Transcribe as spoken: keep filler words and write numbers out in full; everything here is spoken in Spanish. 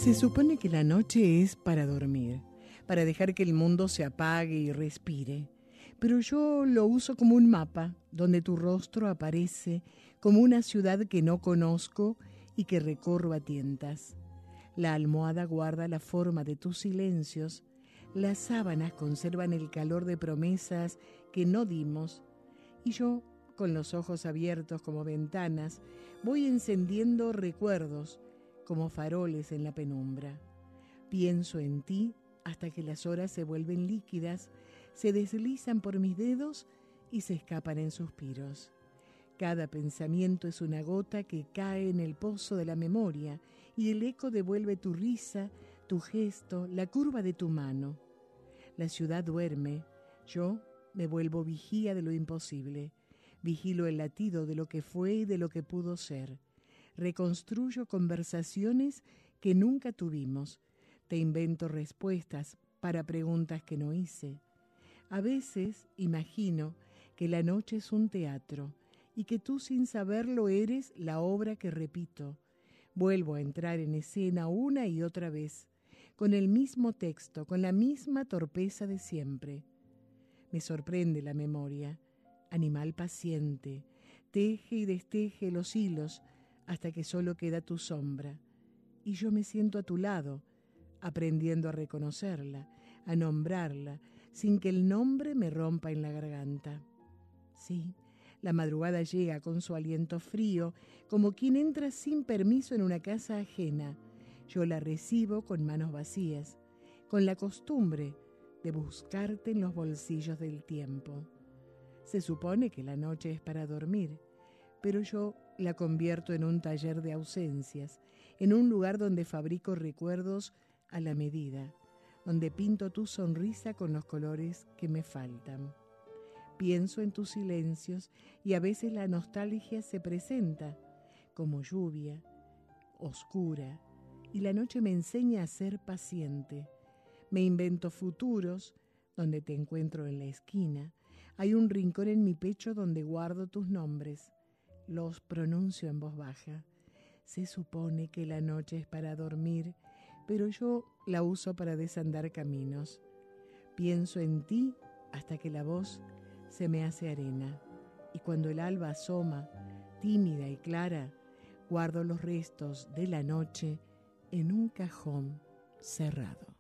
Se supone que la noche es para dormir, para dejar que el mundo se apague y respire. Pero yo lo uso como un mapa donde tu rostro aparece como una ciudad que no conozco y que recorro a tientas. La almohada guarda la forma de tus silencios, las sábanas conservan el calor de promesas que no dimos, y yo, con los ojos abiertos como ventanas, voy encendiendo recuerdos como faroles en la penumbra. Pienso en ti hasta que las horas se vuelven líquidas, se deslizan por mis dedos y se escapan en suspiros. Cada pensamiento es una gota que cae en el pozo de la memoria y el eco devuelve tu risa, tu gesto, la curva de tu mano. La ciudad duerme, yo me vuelvo vigía de lo imposible. Vigilo el latido de lo que fue y de lo que pudo ser. Reconstruyo conversaciones que nunca tuvimos. Te invento respuestas para preguntas que no hice. A veces imagino que la noche es un teatro y que tú sin saberlo eres la obra que repito. Vuelvo a entrar en escena una y otra vez, con el mismo texto, con la misma torpeza de siempre. Me sorprende la memoria, animal paciente, teje y desteje los hilos hasta que solo queda tu sombra. Y yo me siento a tu lado, aprendiendo a reconocerla, a nombrarla, sin que el nombre me rompa en la garganta. Sí, la madrugada llega con su aliento frío, como quien entra sin permiso en una casa ajena. Yo la recibo con manos vacías, con la costumbre de buscarte en los bolsillos del tiempo. Se supone que la noche es para dormir, pero yo la convierto en un taller de ausencias, en un lugar donde fabrico recuerdos a la medida, donde pinto tu sonrisa con los colores que me faltan. Pienso en tus silencios y a veces la nostalgia se presenta como lluvia, oscura, y la noche me enseña a ser paciente. Me invento futuros donde te encuentro en la esquina. Hay un rincón en mi pecho donde guardo tus nombres. Los pronuncio en voz baja. Se supone que la noche es para dormir, pero yo la uso para desandar caminos. Pienso en ti hasta que la voz se me hace arena, y cuando el alba asoma, tímida y clara, guardo los restos de la noche en un cajón cerrado.